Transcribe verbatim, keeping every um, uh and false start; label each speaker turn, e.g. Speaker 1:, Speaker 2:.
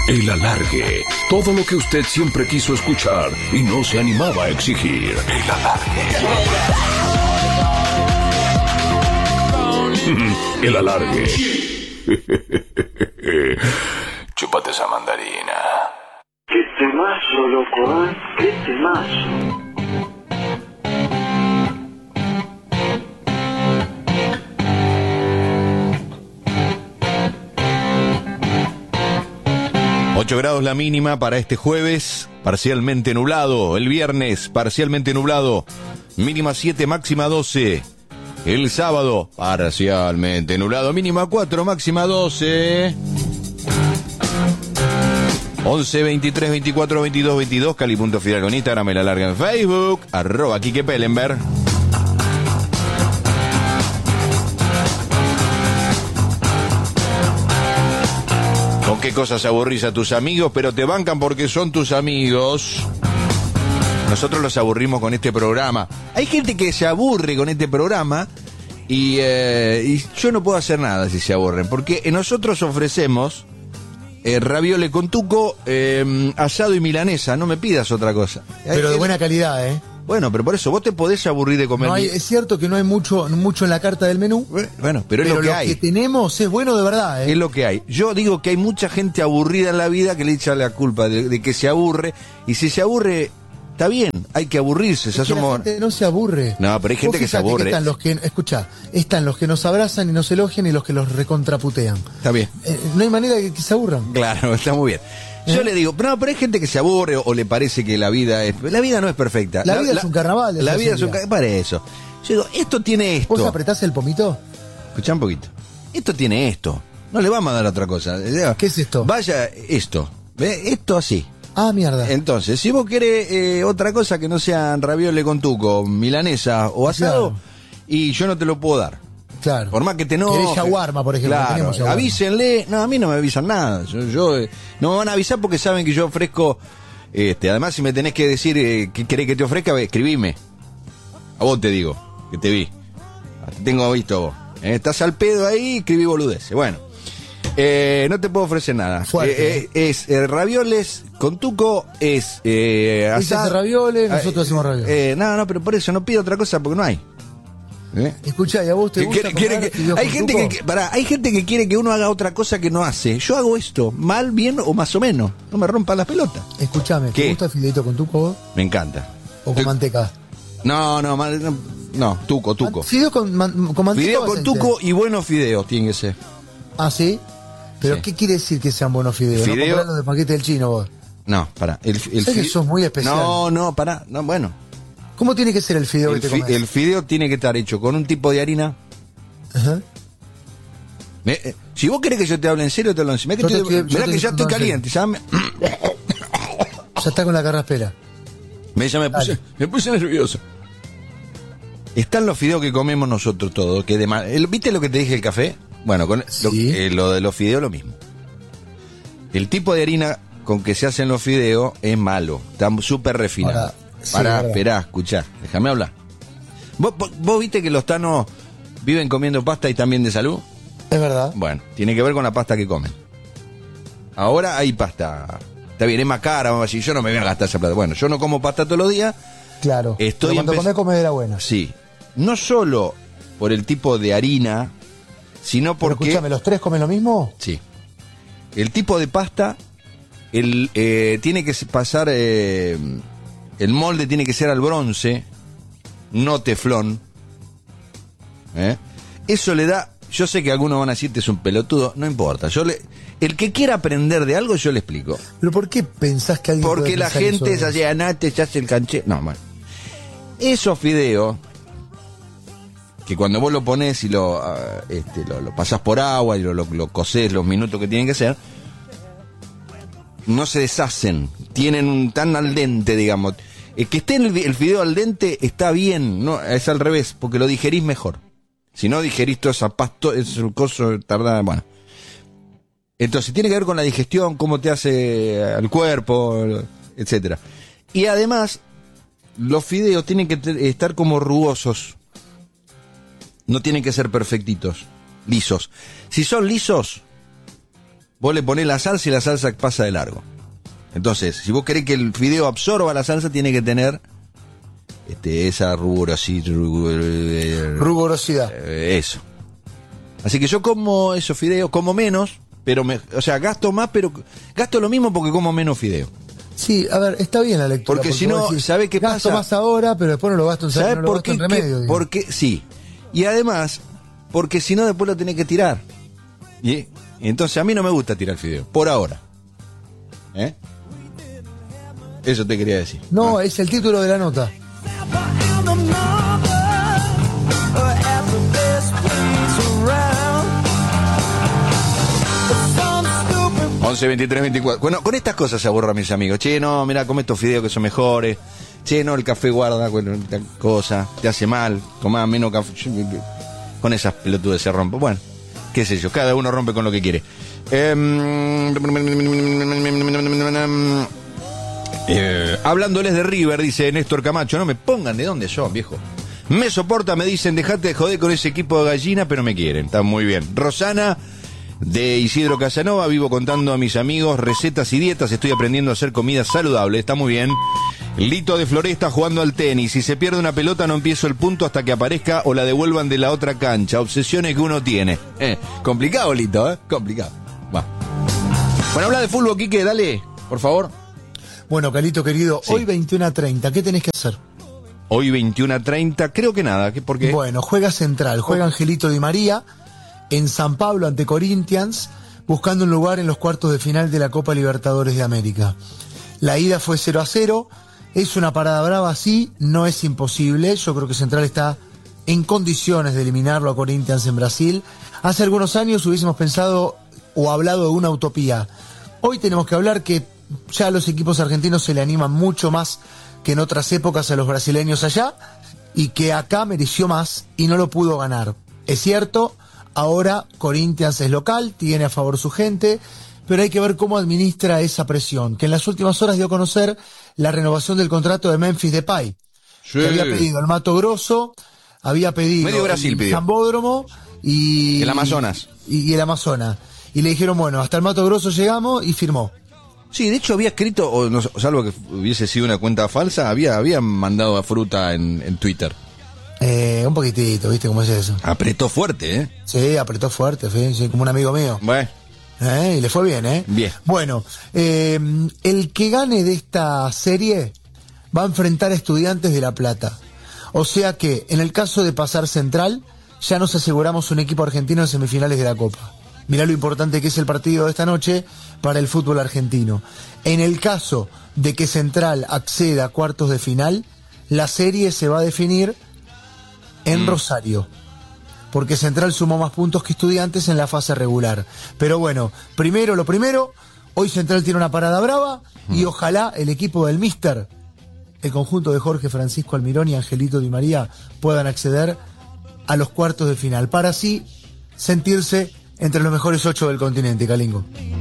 Speaker 1: El Alargue. Todo lo que usted siempre quiso escuchar y no se animaba a exigir. El Alargue. El Alargue. Chúpate esa mandarina.
Speaker 2: Qué temazo, loco, ¿eh? Qué temazo.
Speaker 3: ocho grados la mínima para este jueves, parcialmente nublado. El viernes, parcialmente nublado. Mínima siete, máxima doce. El sábado, parcialmente nublado. Mínima cuatro, máxima doce. once, veintitrés, veinticuatro, veintidós, veintidós. Cali.Fidal con Instagram, El Alargue en Facebook. Arroba Quique Pellenberg. ¿Con qué cosas aburrís a tus amigos? Pero te bancan porque son tus amigos. Nosotros los aburrimos con este programa. Hay gente que se aburre con este programa y, eh, y yo no puedo hacer nada si se aburren. Porque nosotros ofrecemos eh, raviole con tuco, eh, asado y milanesa. No me pidas otra cosa.
Speaker 4: Pero de buena calidad, ¿eh?
Speaker 3: Bueno, pero por eso vos te podés aburrir de comer.
Speaker 4: No hay, es cierto que no hay mucho mucho en la carta del menú.
Speaker 3: Bueno, pero es
Speaker 4: pero
Speaker 3: lo que
Speaker 4: lo
Speaker 3: hay.
Speaker 4: que tenemos es bueno de verdad, ¿eh?
Speaker 3: Es lo que hay. Yo digo que hay mucha gente aburrida en la vida que le echa la culpa de, de que se aburre. Y si se aburre, está bien, hay que aburrirse.
Speaker 4: Es
Speaker 3: ya
Speaker 4: que
Speaker 3: somos...
Speaker 4: la gente no se aburre.
Speaker 3: No, pero hay gente
Speaker 4: Vos
Speaker 3: que se
Speaker 4: fíjate
Speaker 3: aburre.
Speaker 4: Que están los que, escuchá, están los que nos abrazan y nos elogian y los que los recontraputean.
Speaker 3: Está bien.
Speaker 4: Eh, no hay manera de que se aburran.
Speaker 3: Claro, está muy bien. Yo ¿Eh? le digo, no, pero hay gente que se aburre o, o le parece que la vida es... La vida no es perfecta.
Speaker 4: La, la vida la, es un carnaval.
Speaker 3: La vida es un carnaval. Para eso. Yo digo, esto tiene esto.
Speaker 4: ¿Vos apretás el pomito?
Speaker 3: Escuchá un poquito. Esto tiene esto. No le vamos a dar otra cosa.
Speaker 4: ¿Qué es esto?
Speaker 3: Vaya esto. ¿Ve? Esto así.
Speaker 4: Ah, mierda.
Speaker 3: Entonces, si vos querés eh, otra cosa que no sean raviole con tuco, milanesa o asado, claro. Y yo no te lo puedo dar.
Speaker 4: Claro.
Speaker 3: Por más que te no.
Speaker 4: ¿Querés shawarma, por ejemplo?
Speaker 3: Claro. Avísenle. No, a mí no me avisan nada. Yo, yo eh, no me van a avisar porque saben que yo ofrezco. Este, además, si me tenés que decir eh, qué querés que te ofrezca, escribime. A vos te digo, que te vi. Te tengo visto a vos. Eh, estás al pedo ahí, escribí boludeces. Bueno. Eh, no te puedo ofrecer nada.
Speaker 4: Fuerte,
Speaker 3: eh, eh, es eh, ravioles con tuco, es eh, asado.
Speaker 4: Hace ravioles, nosotros eh, hacemos ravioles.
Speaker 3: Eh, no, no, pero por eso no pido otra cosa porque no hay.
Speaker 4: ¿Eh? Escuchá, ¿y a vos te gusta
Speaker 3: quiere, quiere que, hay gente que, pará, hay gente que quiere que uno haga otra cosa que no hace. Yo hago esto, mal, bien o más o menos. No me rompan las pelotas.
Speaker 4: Escuchame, ¿te
Speaker 3: ¿Qué?
Speaker 4: gusta el fideito con tuco vos?
Speaker 3: Me encanta.
Speaker 4: ¿O con
Speaker 3: Te...
Speaker 4: manteca?
Speaker 3: No, no, no, no, tuco, tuco.
Speaker 4: Fideo con, man, con manteca.
Speaker 3: Fideo con tuco y buenos fideos tienen que ser.
Speaker 4: ¿Ah, sí? ¿Pero sí. qué quiere decir que sean buenos fideos?
Speaker 3: Fideo...
Speaker 4: ¿No comprarlos de paquete del chino vos?
Speaker 3: No, pará. El, el
Speaker 4: sé fide... que sos muy especial.
Speaker 3: No, no, pará. No, bueno.
Speaker 4: ¿Cómo tiene que ser el fideo
Speaker 3: el
Speaker 4: que te
Speaker 3: fi
Speaker 4: comes?
Speaker 3: El fideo tiene que estar hecho con un tipo de harina.
Speaker 4: Ajá.
Speaker 3: Me, eh, si vos querés que yo te hable en serio, te hablo en serio. Mirá, que, mirá que ya estoy caliente. Ya, me...
Speaker 4: ya está con la carraspera.
Speaker 3: Me, ya me puse, me puse nervioso. Están los fideos que comemos nosotros todos. Que de el, ¿Viste lo que te dije el café? Bueno, con
Speaker 4: ¿Sí?
Speaker 3: lo, eh, lo de los fideos lo mismo. El tipo de harina con que se hacen los fideos es malo. Está súper refinado.
Speaker 4: Ahora, sí,
Speaker 3: Pará, esperá, escuchá. Déjame hablar. ¿Vos, vos, ¿Vos viste que los tanos viven comiendo pasta y también de salud?
Speaker 4: Es verdad.
Speaker 3: Bueno, tiene que ver con la pasta que comen. Ahora hay pasta. Está bien, es más cara, vamos a decir, yo no me voy a gastar esa plata. Bueno, yo no como pasta todos los días.
Speaker 4: Claro.
Speaker 3: Estoy
Speaker 4: Pero cuando
Speaker 3: empe...
Speaker 4: comés, comés de la buena.
Speaker 3: Sí. No solo por el tipo de harina, sino porque...
Speaker 4: Pero escúchame, ¿los tres comen lo mismo?
Speaker 3: Sí. El tipo de pasta, el, eh, tiene que pasar... Eh, el molde tiene que ser al bronce, no teflón. ¿Eh? Eso le da... Yo sé que algunos van a decir que es un pelotudo, no importa. Yo le, el que quiera aprender de algo, yo le explico.
Speaker 4: ¿Pero por qué pensás que alguien
Speaker 3: Porque la gente es así, anate, ya hace el canché. No, bueno. Esos fideos, que cuando vos lo pones y lo, uh, este, lo, lo pasás por agua y lo, lo, lo cocés los minutos que tienen que ser, no se deshacen. Tienen un tan al dente, digamos. El que esté en el, el fideo al dente está bien, no es al revés, porque lo digerís mejor. Si no digerís toda esa pasto, ese coso tarda, bueno. Entonces tiene que ver con la digestión, cómo te hace al cuerpo, etcétera. Y además, los fideos tienen que estar como rugosos. No tienen que ser perfectitos, lisos. Si son lisos, vos le ponés la salsa y la salsa pasa de largo. Entonces, si vos querés que el fideo absorba la salsa, tiene que tener este, esa rugorosidad.
Speaker 4: Rugorosidad.
Speaker 3: Eh, eso. Así que yo como esos fideos, como menos, pero me, o sea, gasto más, pero gasto lo mismo porque como menos fideo.
Speaker 4: Sí, a ver, está bien la lectura.
Speaker 3: Porque si no, ¿sabe qué
Speaker 4: gasto
Speaker 3: pasa?
Speaker 4: más ahora, pero después no lo gasto en
Speaker 3: ¿Sabe
Speaker 4: no lo
Speaker 3: por
Speaker 4: gasto
Speaker 3: qué?
Speaker 4: en remedio.
Speaker 3: Que, porque sí. Y además, porque si no después lo tenés que tirar. Y, y entonces a mí no me gusta tirar fideo, por ahora. ¿Eh? Eso te quería decir.
Speaker 4: No,
Speaker 3: ah.
Speaker 4: es el título de la nota.
Speaker 3: once, veintitrés, veinticuatro. Bueno, con estas cosas se aburro a mis amigos. Che, no, mira, come estos fideos que son mejores. Che, no, el café guarda bueno, tal cosa, te hace mal, tomá menos café. Con esas pelotudes se rompe. Bueno, qué sé yo, cada uno rompe con lo que quiere. Eh, eh, hablándoles de River, dice Néstor Camacho, no me pongan de dónde son, viejo. Me soporta, me dicen, dejate de joder con ese equipo de gallina, pero me quieren, está muy bien. Rosana, de Isidro Casanova, vivo contando a mis amigos recetas y dietas, estoy aprendiendo a hacer comida saludable, está muy bien. Lito de Floresta jugando al tenis, si se pierde una pelota no empiezo el punto hasta que aparezca o la devuelvan de la otra cancha, obsesiones que uno tiene. Eh, complicado, Lito, ¿eh? Complicado. Va. Bueno, habla de fútbol, Quique, dale, por favor.
Speaker 4: Bueno, Calito querido,
Speaker 3: Sí.
Speaker 4: hoy veintiuno a treinta, ¿qué tenés que hacer?
Speaker 3: Hoy veintiuno a treinta, creo que nada, ¿por qué?
Speaker 4: Bueno, juega Central, juega Angelito Di María en San Pablo ante Corinthians, buscando un lugar en los cuartos de final de la Copa Libertadores de América. La ida fue cero a cero, es una parada brava, sí, no es imposible, yo creo que Central está en condiciones de eliminarlo a Corinthians en Brasil. Hace algunos años hubiésemos pensado o hablado de una utopía. Hoy tenemos que hablar que ya los equipos argentinos se le animan mucho más que en otras épocas a los brasileños allá, y que acá mereció más y no lo pudo ganar. Es cierto, ahora Corinthians es local, tiene a favor su gente, pero hay que ver cómo administra esa presión, que en las últimas horas dio a conocer la renovación del contrato de Memphis Depay,
Speaker 3: Sí.
Speaker 4: que había pedido el Mato Grosso, había pedido
Speaker 3: Medio Brasil
Speaker 4: el
Speaker 3: pidió.
Speaker 4: Zambódromo y
Speaker 3: El Amazonas.
Speaker 4: y, y el Amazonas. Y le dijeron, bueno, hasta el Mato Grosso llegamos, y firmó.
Speaker 3: Sí, de hecho había escrito, o no, salvo que hubiese sido una cuenta falsa, había, había mandado a fruta en, en Twitter.
Speaker 4: Eh, un poquitito, ¿viste cómo es eso?
Speaker 3: Apretó fuerte, ¿eh?
Speaker 4: Sí, apretó fuerte, sí, sí, como un amigo mío.
Speaker 3: Bueno,
Speaker 4: ¿Eh? Y le fue bien, ¿eh?
Speaker 3: Bien.
Speaker 4: Bueno, eh, el que gane de esta serie va a enfrentar a Estudiantes de La Plata. O sea que, en el caso de pasar Central, ya nos aseguramos un equipo argentino en semifinales de la Copa. Mirá lo importante que es el partido de esta noche para el fútbol argentino. En el caso de que Central acceda a cuartos de final, la serie se va a definir en mm. Rosario. Porque Central sumó más puntos que Estudiantes en la fase regular. Pero bueno, primero lo primero, hoy Central tiene una parada brava y ojalá el equipo del Míster, el conjunto de Jorge Francisco Almirón y Angelito Di María, puedan acceder a los cuartos de final, para así sentirse entre los mejores ocho del continente, Calingo.